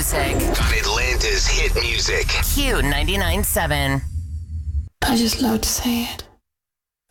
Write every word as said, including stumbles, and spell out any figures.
music. On Atlanta's hit music. Q ninety-nine point seven. I just love to say it.